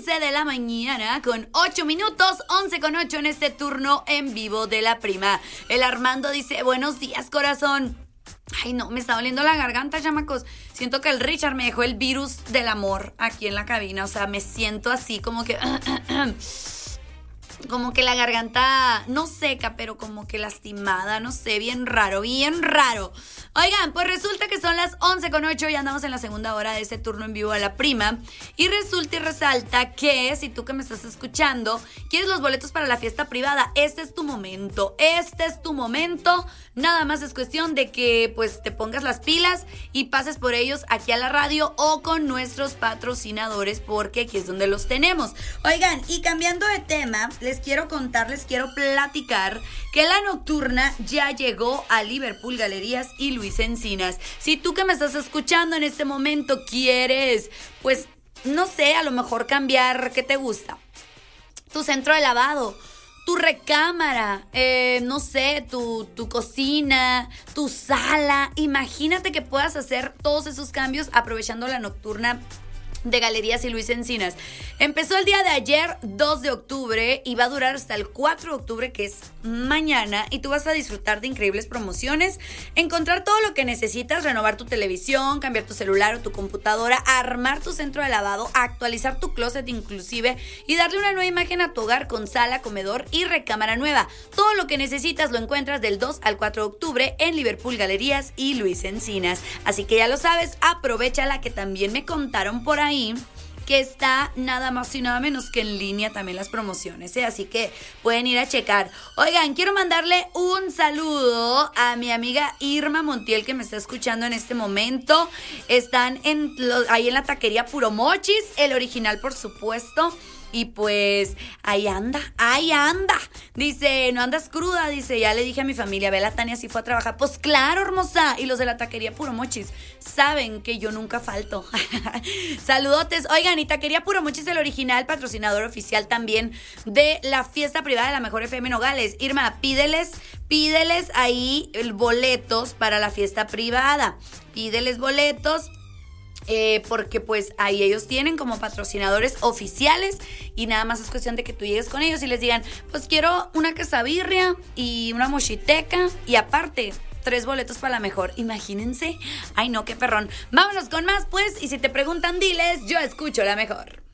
11 de la mañana con 8 minutos, 11 con 8 en este turno en vivo de la prima. El Armando dice, buenos días, corazón. Ay, no, me está doliendo la garganta, chamacos. Siento que el Richard me dejó el virus del amor aquí en la cabina. O sea, me siento así como que... como que la garganta, no seca, pero como que lastimada, no sé, bien raro, bien raro. Oigan, pues resulta que son las 11:08 y andamos en la segunda hora de este turno en vivo de la prima. Y resulta y resalta que si tú que me estás escuchando quieres los boletos para la fiesta privada, este es tu momento, Nada más es cuestión de que pues te pongas las pilas y pases por ellos aquí a la radio o con nuestros patrocinadores, porque aquí es donde los tenemos. Oigan, y cambiando de tema, les quiero platicar que la nocturna ya llegó a Liverpool Galerías y Luis Encinas. Si tú que me estás escuchando en este momento quieres, pues, no sé, a lo mejor cambiar, ¿qué te gusta? Tu centro de lavado, tu recámara, no sé, tu cocina, tu sala. Imagínate que puedas hacer todos esos cambios aprovechando la nocturna de Galerías y Luis Encinas. Empezó el día de ayer, 2 de octubre, y va a durar hasta el 4 de octubre, que es mañana, y tú vas a disfrutar de increíbles promociones, encontrar todo lo que necesitas, renovar tu televisión, cambiar tu celular o tu computadora, armar tu centro de lavado, actualizar tu closet inclusive, y darle una nueva imagen a tu hogar con sala, comedor y recámara nueva. Todo lo que necesitas lo encuentras del 2 al 4 de octubre en Liverpool Galerías y Luis Encinas. Así que ya lo sabes, aprovéchala, que también me contaron por ahí que está nada más y nada menos que en línea también las promociones, ¿eh? Así que pueden ir a checar. Oigan, quiero mandarle un saludo a mi amiga Irma Montiel, que me está escuchando en este momento. Están ahí en la taquería Puro Mochis, el original, por supuesto. Y pues ahí anda. Dice, no andas cruda, dice, ya le dije a mi familia, ve, la Tania sí fue a trabajar. Pues claro, hermosa. Y los de la taquería Puro Mochis saben que yo nunca falto. Saludotes. Oigan, y taquería Puro Mochis, el original, patrocinador oficial también de la fiesta privada de la Mejor FM Nogales. Irma, pídeles ahí boletos para la fiesta privada. Pídeles boletos. Porque pues ahí ellos tienen como patrocinadores oficiales y nada más es cuestión de que tú llegues con ellos y les digan, pues quiero una quesabirria y una mochiteca y aparte 3 boletos para la Mejor. Imagínense. Ay no, qué perrón. Vámonos con más pues, y si te preguntan diles, yo escucho la Mejor.